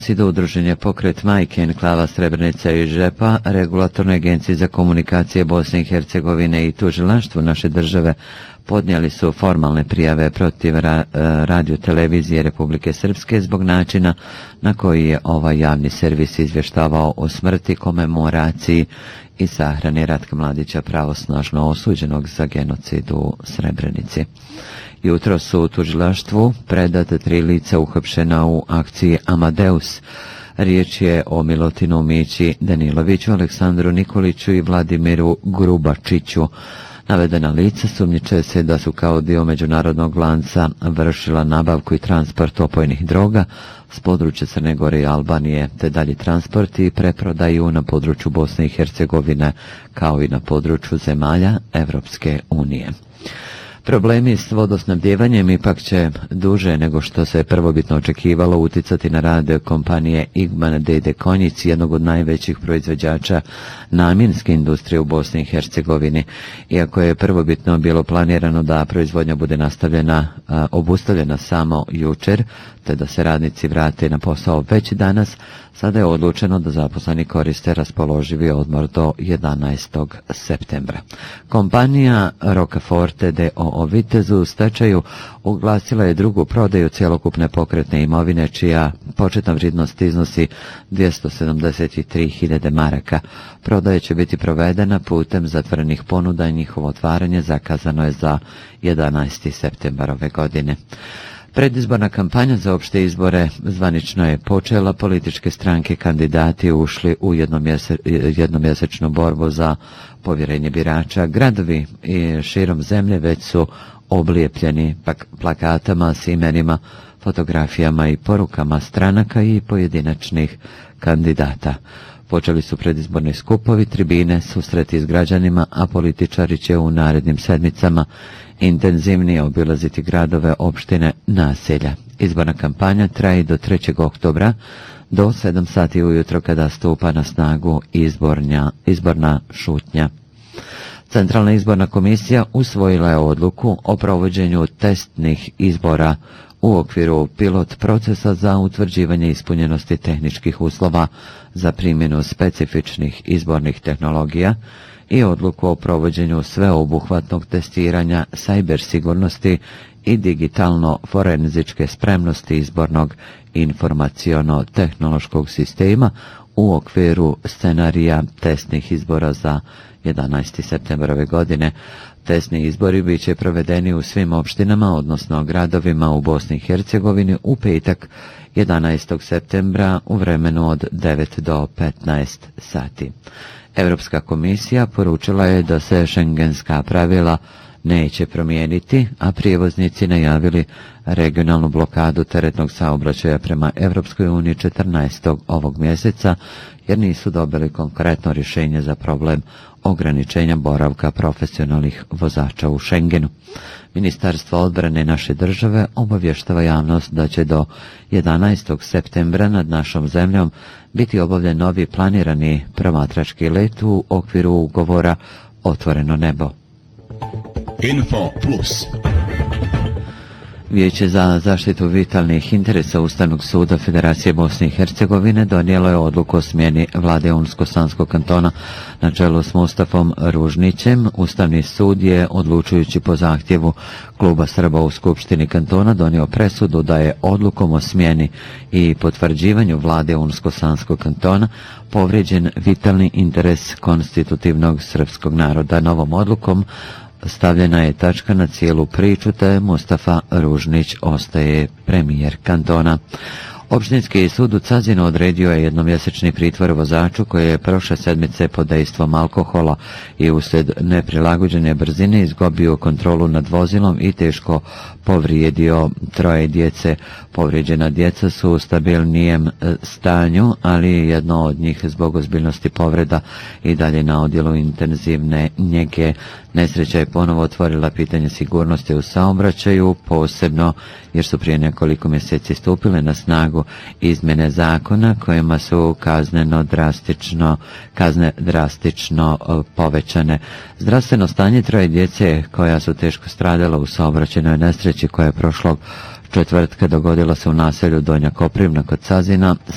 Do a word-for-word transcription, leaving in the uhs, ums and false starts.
do udruženja Pokret majke enklava Srebrenica i Žepa, Regulatornoj agenciji za komunikacije Bosne i Hercegovine i tužilaštvu naše države podnijeli su formalne prijave protiv ra, radio televizije Republike Srpske zbog načina na koji je ovaj javni servis izvještavao o smrti, komemoraciji i sahrani Ratka Mladića, pravosnažno osuđenog za genocid u Srebrenici. Jutro su u tužilaštvu predate tri lica uhapšena u akciji Amadeus. Riječ je o Milutinu Mići Daniloviću, Aleksandru Nikoliću i Vladimiru Grubačiću. Navedena lica sumnjiče se da su kao dio međunarodnog lanca vršila nabavku i transport opojnih droga s područja Crne Gore i Albanije, te dalji transport i preprodaju na području Bosne i Hercegovine, kao i na području zemalja Evropske unije. Problemi s vodosnabdjevanjem ipak će duže nego što se prvobitno očekivalo uticati na rad kompanije Igman D D Konjic, jednog od najvećih proizvođača namjenske industrije u Bosni i Hercegovini. Iako je prvobitno bilo planirano da proizvodnja bude nastavljena, a, obustavljena samo jučer, te da se radnici vrate na posao već danas, sada je odlučeno da zaposleni koriste raspoloživi odmor do jedanaestog septembra. Kompanija Rocaforte d o o Vitezu u stečaju oglasila je drugu prodaju cjelokupne pokretne imovine, čija početna vrijednost iznosi dvjesto sedamdeset tri hiljade maraka. Prodaja će biti provedena putem zatvorenih ponuda i njihovo otvaranje zakazano je za jedanaesti septembar ove godine. Predizborna kampanja za opšte izbore zvanično je počela. Političke stranke kandidati ušli u jednomjese, jednomjesečnu borbu za povjerenje birača. Gradovi i širom zemlje već su oblijepljeni plakatama s imenima, fotografijama i porukama stranaka i pojedinačnih kandidata. Počeli su predizborni skupovi, tribine, susreti s građanima, a političari će u narednim sedmicama intenzivnije obilaziti gradove, opštine, naselja. Izborna kampanja traje do trećeg oktobra do sedam sati ujutro kada stupa na snagu izbornja, izborna šutnja. Centralna izborna komisija usvojila je odluku o provođenju testnih izbora u okviru pilot procesa za utvrđivanje ispunjenosti tehničkih uslova za primjenu specifičnih izbornih tehnologija i odluku o provođenju sveobuhvatnog testiranja sajber sigurnosti i digitalno-forenzičke spremnosti izbornog informaciono-tehnološkog sistema u okviru scenarija testnih izbora za jedanaesti septembar ove godine. Testni izbori bit će provedeni u svim opštinama, odnosno gradovima u Bosni i Hercegovini u petak jedanaestog septembra u vremenu od devet do petnaest sati. Europska komisija poručila je da se šengenska pravila neće promijeniti, a prijevoznici najavili regionalnu blokadu teretnog saobraćaja prema Europskoj uniji četrnaestog ovog mjeseca, jer nisu dobili konkretno rješenje za problem ograničenja boravka profesionalnih vozača u Šengenu. Ministarstvo odbrane naše države obavještava javnost da će do jedanaestog septembra nad našom zemljom biti obavljen novi planirani promatrački let u okviru ugovora Otvoreno nebo. Info Plus. Vijeće za zaštitu vitalnih interesa Ustavnog suda Federacije Bosne i Hercegovine donijelo je odluku o smjeni vlade Unsko-Sanskog kantona na čelu s Mustafom Ružnićem. Ustavni sud je, odlučujući po zahtjevu kluba Srba u Skupštini kantona, donio presudu da je odlukom o smjeni i potvrđivanju vlade Unsko-Sanskog kantona povrijeđen vitalni interes konstitutivnog srpskog naroda. Novom odlukom stavljena je tačka na cijelu priču, te Mustafa Ružnić ostaje premijer kantona. Opštinski sud u Cazinu odredio je jednomjesečni pritvor vozaču koji je prošle sedmice pod dejstvom alkohola i uslijed neprilagođene brzine izgubio kontrolu nad vozilom i teško povrijedio troje djece. Povrijeđena djeca su u stabilnijem stanju, ali jedno od njih zbog ozbiljnosti povreda i dalje na odjelu intenzivne njege. Nesreća je ponovo otvorila pitanje sigurnosti u saobraćaju, posebno jer su prije nekoliko mjeseci stupile na snagu izmjene zakona kojima su kazneno drastično, kazne drastično povećane. Zdravstveno stanje troje djece koja su teško stradala u saobraćajnoj nesreći koja je prošlog četvrtka dogodila se u naselju Donja Koprivna kod Cazina